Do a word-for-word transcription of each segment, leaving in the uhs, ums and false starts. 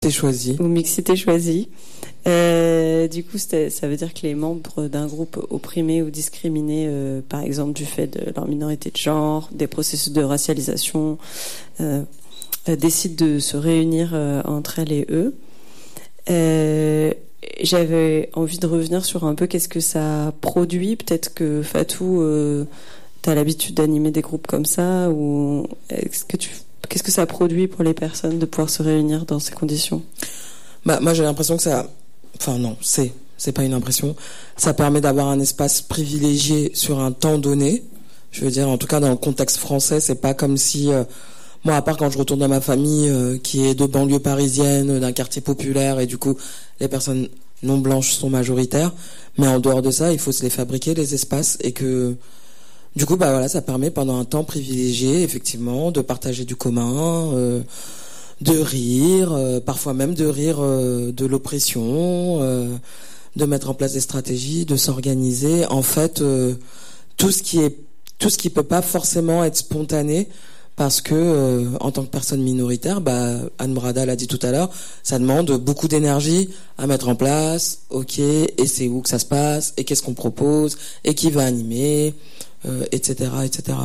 T'es choisi. Ou mixité choisie. Euh, du coup, ça veut dire que les membres d'un groupe opprimé ou discriminé, euh, par exemple du fait de leur minorité de genre, des processus de racialisation, euh, euh, décident de se réunir euh, entre elles et eux. Euh, j'avais envie de revenir sur un peu qu'est-ce que ça produit. Peut-être que Fatou, euh, t'as l'habitude d'animer des groupes comme ça, ou est-ce que tu Qu'est-ce que ça produit pour les personnes de pouvoir se réunir dans ces conditions ? Bah, moi, j'ai l'impression que ça... Enfin, non, c'est... C'est pas une impression. Ça permet d'avoir un espace privilégié sur un temps donné. Je veux dire, en tout cas, dans le contexte français, c'est pas comme si... Euh, moi, à part quand je retourne dans ma famille, euh, qui est de banlieue parisienne, d'un quartier populaire, et du coup, les personnes non blanches sont majoritaires. Mais en dehors de ça, il faut se les fabriquer, les espaces, et que... Du coup, bah voilà, ça permet pendant un temps privilégié, effectivement, de partager du commun, euh, de rire, euh, parfois même de rire euh, de l'oppression, euh, de mettre en place des stratégies, de s'organiser. En fait, euh, tout ce qui est, tout ce qui peut pas forcément être spontané, parce que euh, en tant que personne minoritaire, bah Anne Brada l'a dit tout à l'heure, ça demande beaucoup d'énergie à mettre en place. Ok, et c'est où que ça se passe, et qu'est-ce qu'on propose, et qui va animer. Euh, et cetera, et cetera.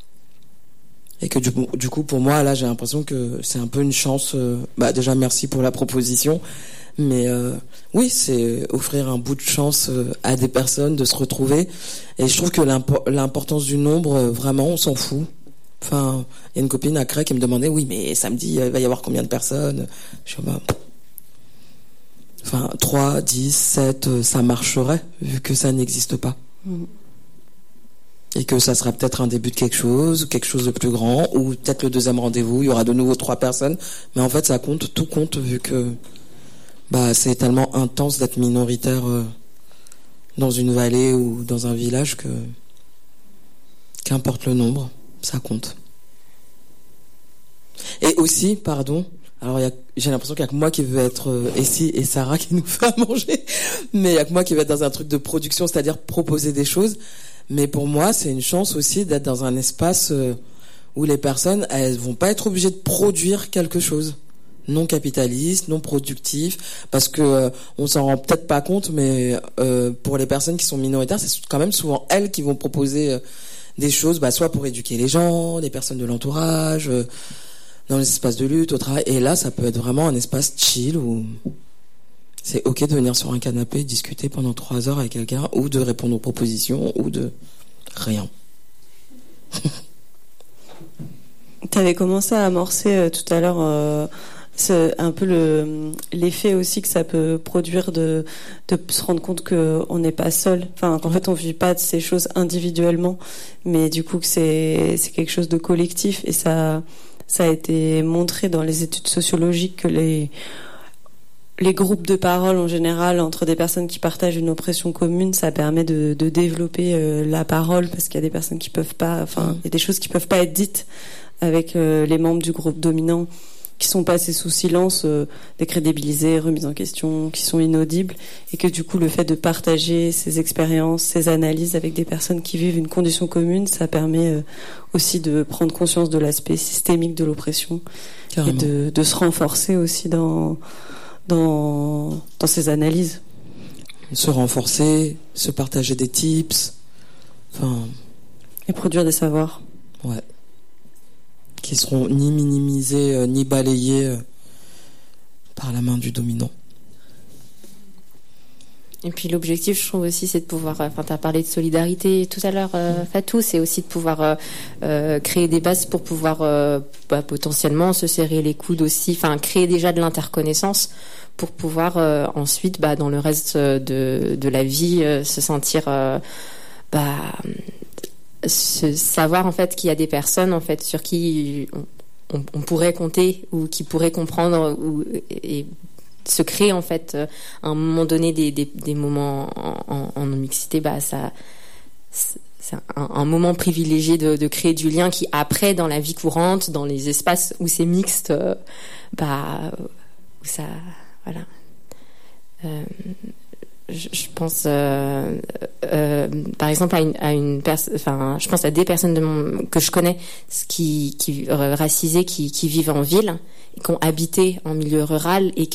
Et que du, du coup, pour moi, là, j'ai l'impression que c'est un peu une chance. Euh, bah, déjà, merci pour la proposition, mais euh, oui, c'est offrir un bout de chance euh, à des personnes de se retrouver. Et je trouve que l'impo- l'importance du nombre, euh, vraiment, on s'en fout. Enfin, il y a une copine à Cré qui me demandait, oui, mais samedi, il va y avoir combien de personnes ? Je sais pas. Enfin, trois, dix, sept, euh, ça marcherait vu que ça n'existe pas. Mmh. Et que ça sera peut-être un début de quelque chose, quelque chose de plus grand, ou peut-être le deuxième rendez-vous, il y aura de nouveau trois personnes. Mais en fait, ça compte, tout compte, vu que bah c'est tellement intense d'être minoritaire euh, dans une vallée ou dans un village que qu'importe le nombre, ça compte. Et aussi, pardon, alors y a, j'ai l'impression qu'il y a que moi qui veux être euh, ici et Sarah qui nous fait à manger, mais il y a que moi qui veux être dans un truc de production, c'est-à-dire proposer des choses. Mais pour moi, c'est une chance aussi d'être dans un espace où les personnes, elles vont pas être obligées de produire quelque chose non capitaliste, non productif, parce que euh, on s'en rend peut-être pas compte, mais euh, pour les personnes qui sont minoritaires, c'est quand même souvent elles qui vont proposer euh, des choses, bah soit pour éduquer les gens, les personnes de l'entourage, euh, dans les espaces de lutte, au travail. Et là, ça peut être vraiment un espace chill où c'est ok de venir sur un canapé, discuter pendant trois heures avec quelqu'un, ou de répondre aux propositions, ou de rien. Tu avais commencé à amorcer euh, tout à l'heure euh, ce, un peu le, l'effet aussi que ça peut produire de, de se rendre compte qu'on n'est pas seul. Enfin, qu'en fait, on ne vit pas de ces choses individuellement, mais du coup que c'est, c'est quelque chose de collectif. Et ça, ça a été montré dans les études sociologiques que les... les groupes de parole en général entre des personnes qui partagent une oppression commune, ça permet de, de développer euh, la parole, parce qu'il y a des personnes qui peuvent pas, enfin, il y a des choses qui peuvent pas être dites avec euh, les membres du groupe dominant, qui sont passés sous silence, euh, décrédibilisés, remis en question, qui sont inaudibles, et que du coup le fait de partager ces expériences, ces analyses avec des personnes qui vivent une condition commune, ça permet euh, aussi de prendre conscience de l'aspect systémique de l'oppression. Carrément. Et de, de se renforcer aussi dans Dans, dans ces analyses. Se renforcer, se partager des tips, enfin... Et produire des savoirs. Ouais. Qui seront ni minimisés, euh, ni balayés euh, par la main du dominant. Et puis l'objectif, je trouve aussi, c'est de pouvoir... Enfin, tu as parlé de solidarité tout à l'heure, euh, Fatou, c'est aussi de pouvoir euh, euh, créer des bases pour pouvoir euh, bah, potentiellement se serrer les coudes aussi, enfin, créer déjà de l'interconnaissance pour pouvoir euh, ensuite, bah, dans le reste de, de la vie, euh, se sentir... Euh, bah, se savoir, en fait, qu'il y a des personnes, en fait, sur qui on, on pourrait compter ou qui pourraient comprendre ou... et, se créer en fait à un moment donné des, des, des moments en, en, en mixité, bah ça c'est un, un moment privilégié de, de créer du lien qui après dans la vie courante, dans les espaces où c'est mixte, bah où ça voilà euh, je, je pense, euh, euh, par exemple, à une, à une personne, enfin, je pense à des personnes de mon, que je connais, qui, qui racisées, qui, qui vivent en ville, qui ont habité en milieu rural et